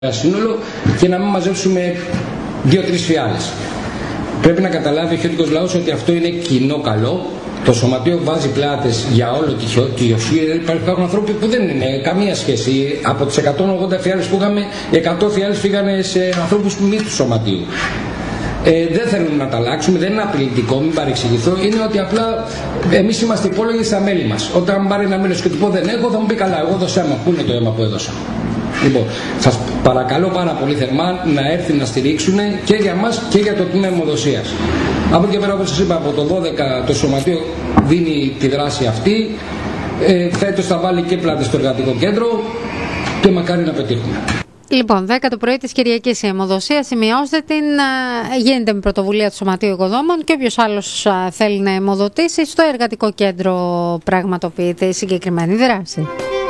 σύνολο και να μην μαζέψουμε 2-3 φιάλες. Πρέπει να καταλάβει ο χιώτικος λαός ότι αυτό είναι κοινό καλό. Το σωματείο βάζει πλάτες για όλο τη Χιωσή. Υπάρχουν άνθρωποι που δεν είναι καμία σχέση. Από τις 180 φιάλες που είχαμε, 100 φιάλες φύγανε σε ανθρώπους μη του σωματείου. Δεν θέλουμε να τα αλλάξουμε, δεν είναι απειλητικό, μην παρεξηγηθώ. Είναι ότι απλά εμείς είμαστε υπόλογοι στα μέλη μας. Όταν πάρει ένα μέλος και του πω δεν έχω, θα μου πει καλά, εγώ δώσα αίμα. Πού είναι το αίμα που έδωσα? Λοιπόν, σας παρακαλώ πάρα πολύ θερμά να έρθει να στηρίξουν και για μας και για το τμήμα αιμοδοσίας. Από εκεί και πέρα, όπως σας είπα, από το 12 το σωματείο δίνει τη δράση αυτή. Φέτος θα βάλει και πλάτες στο εργατικό κέντρο και μακάρι να πετύχουμε. Λοιπόν, 10 το πρωί της Κυριακής η αιμοδοσία, σημειώστε την, γίνεται με πρωτοβουλία του Σωματείου Οικοδόμων και όποιος άλλος θέλει να αιμοδοτήσει, στο εργατικό κέντρο πραγματοποιείται η συγκεκριμένη δράση.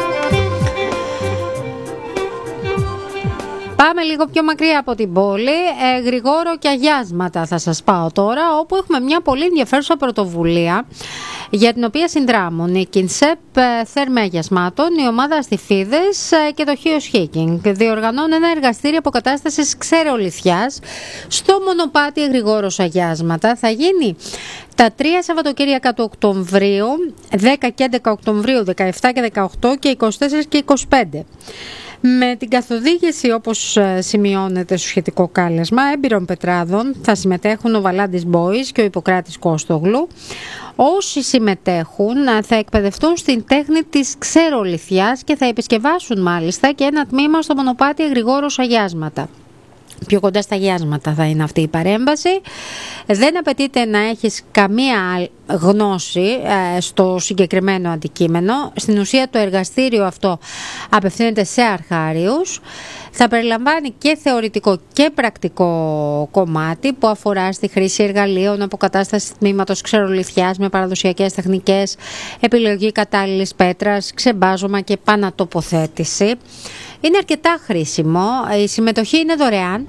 Πάμε λίγο πιο μακριά από την πόλη, Γρηγόρο και Αγιάσματα θα σας πάω τώρα, όπου έχουμε μια πολύ ενδιαφέρουσα πρωτοβουλία για την οποία συνδράμουν η Κινσέπ Θέρμε Αγιασμάτων, η ομάδα Αστιφίδες και το Χίος Χίκινγκ. Διοργανώνουν ένα εργαστήριο αποκατάστασης ξερολιθιάς στο μονοπάτι Γρηγόρος Αγιάσματα. Θα γίνει τα 3 Σαββατοκύριακα του Οκτωβρίου, 10 και 11 Οκτωβρίου, 17 και 18 και 24 και 25. Με την καθοδήγηση, όπως σημειώνεται στο σχετικό κάλεσμα, έμπειρων πετράδων, θα συμμετέχουν ο Βαλάντης Μπόης και ο Ιπποκράτης Κόστογλου. Όσοι συμμετέχουν θα εκπαιδευτούν στην τέχνη της ξερολιθιάς και θα επισκευάσουν μάλιστα και ένα τμήμα στο μονοπάτι Γρηγόρος Αγιάσματα. Πιο κοντά στα Αγιάσματα θα είναι αυτή η παρέμβαση. Δεν απαιτείται να έχεις καμία γνώση στο συγκεκριμένο αντικείμενο. Στην ουσία το εργαστήριο αυτό απευθύνεται σε αρχάριους. Θα περιλαμβάνει και θεωρητικό και πρακτικό κομμάτι που αφορά στη χρήση εργαλείων, αποκατάσταση τμήματος ξερολιθιάς με παραδοσιακές τεχνικές, επιλογή κατάλληλης πέτρας, ξεμπάζωμα και πανατοποθέτηση. Είναι αρκετά χρήσιμο, η συμμετοχή είναι δωρεάν.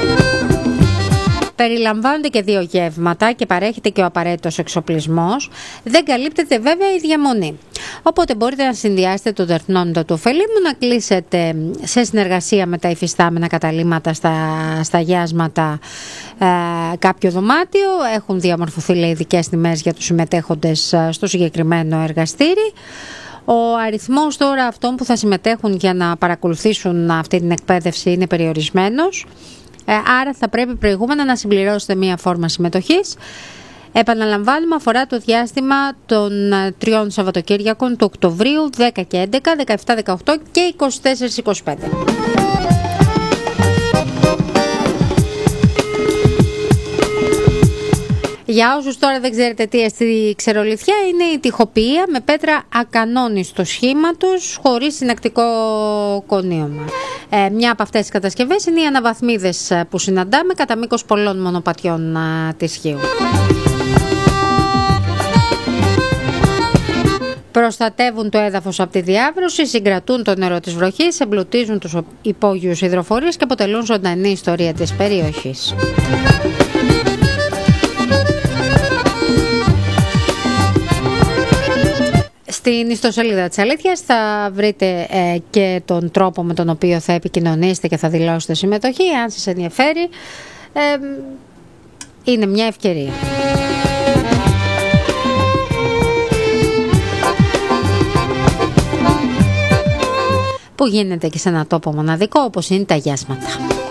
Περιλαμβάνονται και 2 γεύματα και παρέχεται και ο απαραίτητος εξοπλισμός. Δεν καλύπτεται βέβαια η διαμονή. Οπότε μπορείτε να συνδυάσετε το δερνόντα του ωφελήμου, να κλείσετε σε συνεργασία με τα υφιστάμενα καταλύματα στα Αγιάσματα κάποιο δωμάτιο. Έχουν διαμορφωθεί ειδικές τιμές για τους συμμετέχοντες στο συγκεκριμένο εργαστήρι. Ο αριθμός τώρα αυτών που θα συμμετέχουν για να παρακολουθήσουν αυτή την εκπαίδευση είναι περιορισμένος. Άρα θα πρέπει προηγούμενα να συμπληρώσετε μία φόρμα συμμετοχής. Επαναλαμβάνουμε, αφορά το διάστημα των 3 Σαββατοκύριακων του Οκτωβρίου, 10 και 11, 17, 18 και 24-25. Για όσους τώρα δεν ξέρετε τι εστί ξερολιθιά, είναι η τοιχοποιία με πέτρα ακανόνιστου σχήματος χωρίς συνακτικό κονίωμα. Μια από αυτές τις κατασκευές είναι οι αναβαθμίδες που συναντάμε κατά μήκος πολλών μονοπατιών της Χίου. Προστατεύουν το έδαφος από τη διάβρωση, συγκρατούν το νερό της βροχής, εμπλουτίζουν τους υπόγειους υδροφορείς και αποτελούν ζωντανή ιστορία της περιοχής. Στην ιστοσελίδα της Αλήθειας θα βρείτε και τον τρόπο με τον οποίο θα επικοινωνήσετε και θα δηλώσετε συμμετοχή. Αν σας ενδιαφέρει, είναι μια ευκαιρία. Που γίνεται και σε ένα τόπο μοναδικό όπως είναι τα Αγιάσματα.